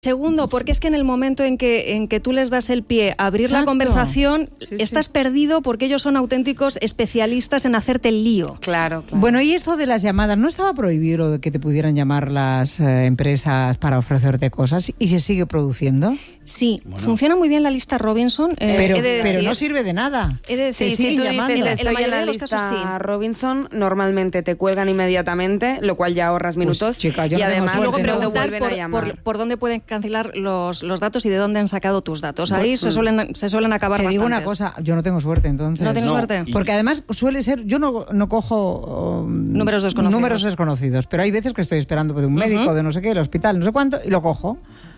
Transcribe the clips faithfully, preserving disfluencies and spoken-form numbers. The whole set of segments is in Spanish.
Segundo, porque es que en el momento en que, en que tú les das el pie a abrir Exacto. la conversación, Sí, estás sí. perdido porque ellos son auténticos especialistas en hacerte el lío. Claro, claro. Bueno, y esto de las llamadas, ¿no estaba prohibido que te pudieran llamar las eh, empresas para ofrecerte cosas y se sigue produciendo? Sí, bueno. Funciona muy bien la lista Robinson. Eh, pero, he de decir, pero no sirve de nada. He de decir, Sí, siguen si tú llamando. dices En la estoy en mayoría la de los lista casos, sí. Robinson, normalmente te cuelgan inmediatamente, lo cual ya ahorras minutos. Pues, chica, yo y no tengo además suerte, luego ¿no? no te preguntar vuelven por, a llamar. por, por dónde pueden cancelar los, los datos y de dónde han sacado tus datos. Ahí Bueno, se suelen, se suelen acabar Te digo bastantes. una cosa, yo no tengo suerte entonces. ¿No tienes No, suerte? y- Porque además suele ser, yo no, no cojo um, Números desconocidos. números desconocidos, pero hay veces que estoy esperando de un médico, Ujú. de no sé qué, el hospital, no sé cuánto, y lo cojo.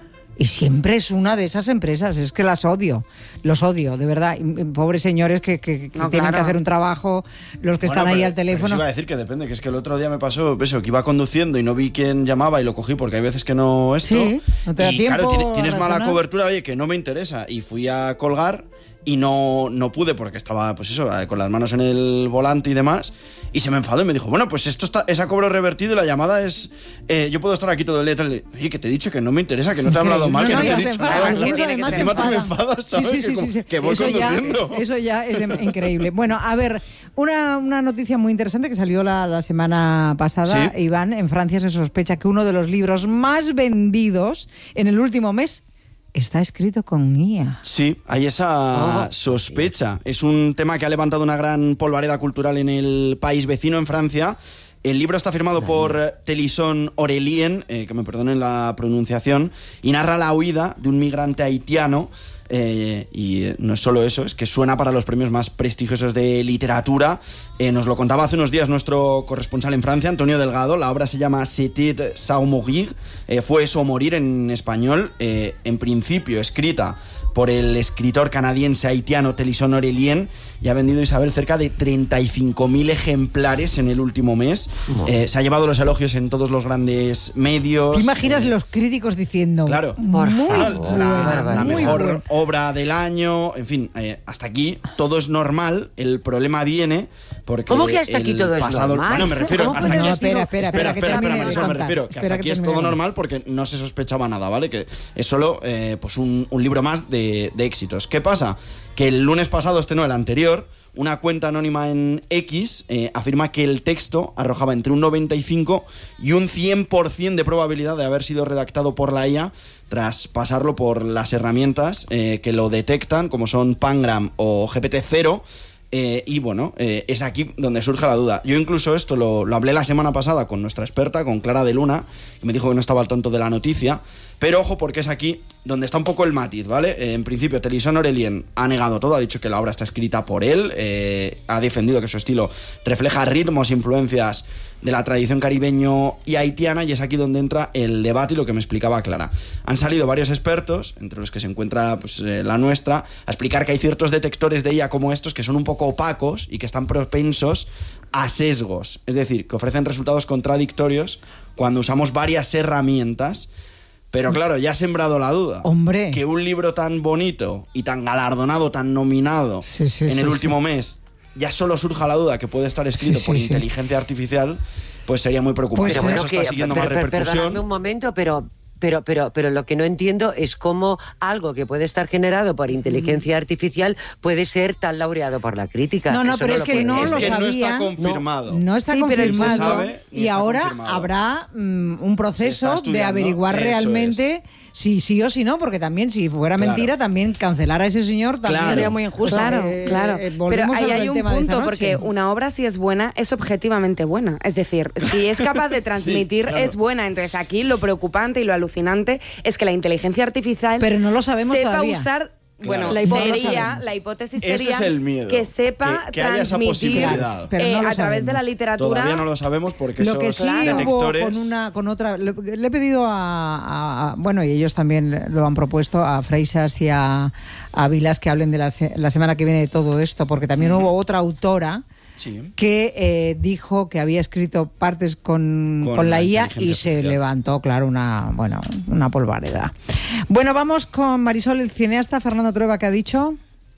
Y siempre es una de esas empresas, es que las odio, los odio, de verdad. Y, y pobres señores que, que, que No, tienen claro. que hacer un trabajo, los que Bueno, están ahí pero- al pero teléfono. eso iba a decir que depende, que es que el otro día me pasó eso, que iba conduciendo y no vi quién llamaba y lo cogí porque hay veces que no esto. Sí, no te da y tiempo claro, tiene- a tienes mala reaccionar. cobertura, oye, que no me interesa. Y fui a colgar y no, no pude porque estaba, pues eso, con las manos en el volante y demás. Y se me enfadó y me dijo, bueno, pues esto está, es a cobro revertido y la llamada es... eh, yo puedo estar aquí todo el día. Tal. Oye, que te he dicho que no me interesa, que no te he hablado mal, que no, no, te he ya se dicho enfadan, nada. algunos que tiene que además ser. se Encima tú me enfadan. enfadas, ¿sabes? Sí, sí, Que como- sí, sí. que voy eso ya, conduciendo. eso ya es de- increíble. Bueno, a ver, una, una noticia muy interesante que salió la, la semana pasada, Sí. Iván. En Francia se sospecha que uno de los libros más vendidos en el último mes está escrito con I A. Sí, hay esa Oh. sospecha. Es un tema que ha levantado una gran polvareda cultural en el país vecino, en Francia. El libro está firmado por Télisson Aurélien, eh, que me perdonen la pronunciación, y narra la huida de un migrante haitiano. Eh, y eh, no es solo eso, es que suena para los premios más prestigiosos de literatura. Eh, nos lo contaba hace unos días nuestro corresponsal en Francia, Antonio Delgado. La obra se llama C'était ça ou mourir, eh, fue eso o morir en español. Eh, en principio escrita por el escritor canadiense haitiano Télisson Aurélien, y ha vendido, Isabel, cerca de treinta y cinco mil ejemplares en el último mes. Eh, se ha llevado los elogios en todos los grandes medios. ¿Te imaginas Eh, los críticos diciendo? Claro. Muy Bueno, buena, la, la muy mejor buena"? obra del año, en fin, eh, hasta aquí todo es normal. El problema viene porque ¿Cómo que hasta aquí el todo es pasado, normal? Bueno, me refiero ¿Cómo hasta puede aquí. No, decir- espera, espera, espera, que espera, termine de Marisol, me contar. refiero que hasta Espera que aquí es termine todo de normal porque no se sospechaba nada, ¿vale? Que es solo eh, pues un, un libro más de, de éxitos. ¿Qué pasa? Que el lunes pasado, este no, el anterior, una cuenta anónima en X eh, afirma que el texto arrojaba entre un noventa y cinco y un cien por ciento de probabilidad de haber sido redactado por la I A tras pasarlo por las herramientas eh, que lo detectan, como son Pangram o G P T cero. Eh, y bueno, eh, es aquí donde surge la duda. Yo incluso esto lo, lo hablé la semana pasada con nuestra experta, con Clara de Luna, que me dijo que no estaba al tanto de la noticia. Pero ojo, porque es aquí donde está un poco el matiz, ¿vale? Eh, en principio, Télisson Aurélien ha negado todo, ha dicho que la obra está escrita por él, eh, ha defendido que su estilo refleja ritmos e influencias de la tradición caribeño y haitiana, y es aquí donde entra el debate y lo que me explicaba Clara. Han salido varios expertos, entre los que se encuentra pues, eh, la nuestra, a explicar que hay ciertos detectores de I A como estos que son un poco opacos y que están propensos a sesgos, es decir, que ofrecen resultados contradictorios cuando usamos varias herramientas. Pero claro, ya ha sembrado la duda. Hombre. Que un libro tan bonito y tan galardonado, tan nominado Sí, sí, en sí, el último sí. mes, ya solo surja la duda que puede estar escrito Sí, por sí, sí. inteligencia artificial, pues sería muy preocupante. Pues, Por eh, eso está que- siguiendo per- más per- repercusión. Perdonadme un momento, pero... Pero, pero, pero lo que no entiendo es cómo algo que puede estar generado por inteligencia artificial puede ser tan laureado por la crítica. No, no, Eso pero lo es que puede- no es lo que no está sabían. confirmado. No está Sí, pero confirmado. se sabe, ni y está ahora confirmado. habrá mm, un Se proceso está de estudiando, averiguar eso realmente si sí o si no, porque también si fuera Claro. mentira, también cancelar a ese señor también Claro. Sería muy injusto. Pues, Claro, eh, claro. eh, Pero volvemos ahí a lo hay del un tema de esta punto, noche. porque una obra, si es buena, es objetivamente buena. Es decir, si es capaz de transmitir, claro. es buena. Entonces aquí lo preocupante y lo alucinante es que la inteligencia artificial Pero no lo sabemos sepa todavía. usar... Bueno, La hipótesis. sería, la hipótesis Ese sería es el miedo, que sepa que- que haya esa transmitir posibilidad. Pero no eh, lo a través de la sabemos. literatura. Todavía no lo sabemos porque Lo esos que sí detectores... hubo con una con otra le, le he pedido a, a- a- bueno, y ellos también lo han propuesto a Freixas y a, a Vilas que hablen de la, se- la semana que viene de todo esto, porque también hubo otra autora Sí. que eh, dijo que había escrito partes con, Con con la la I A inteligencia y se artificial. levantó, claro, una bueno una polvareda. Bueno, vamos con Marisol, el cineasta Fernando Trueba, que ha dicho...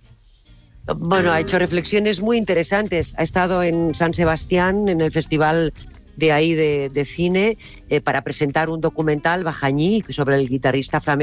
Bueno, ha hecho reflexiones muy interesantes. Ha estado en San Sebastián, en el festival de ahí de, de cine, eh, para presentar un documental, Bajañí, sobre el guitarrista flamenco